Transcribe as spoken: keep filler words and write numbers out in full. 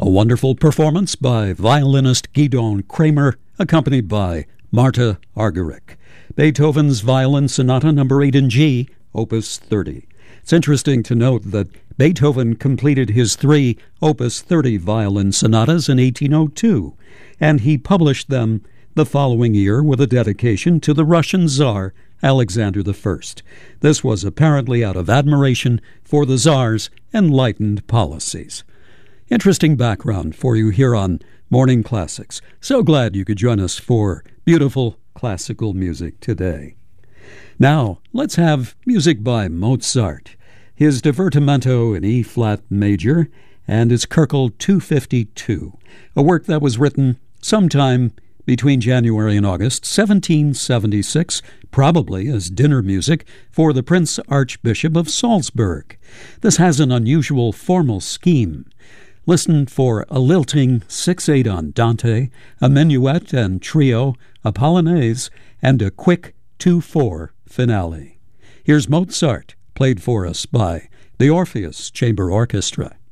A wonderful performance by violinist Gidon Kramer, accompanied by Marta Argerich. Beethoven's Violin Sonata Number eight in G, Opus thirty. It's interesting to note that Beethoven completed his three Opus thirty violin sonatas in eighteen oh two, and he published them the following year with a dedication to the Russian Tsar Alexander the First. This was apparently out of admiration for the Tsar's enlightened policies. Interesting background for you here on Morning Classics. So glad you could join us for beautiful classical music today. Now, let's have music by Mozart, his Divertimento in E-flat major, and his Köchel two fifty-two, a work that was written sometime between January and August seventeen seventy-six, probably as dinner music for the Prince Archbishop of Salzburg. This has an unusual formal scheme. Listen for a lilting six eight andante, a minuet and trio, a polonaise, and a quick two four finale. Here's Mozart, played for us by the Orpheus Chamber Orchestra.